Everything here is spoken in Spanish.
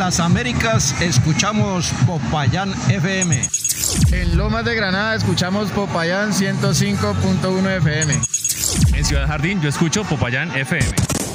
las Américas escuchamos Popayán FM. En Lomas de Granada escuchamos Popayán 105.1 FM. En Ciudad Jardín yo escucho Popayán FM.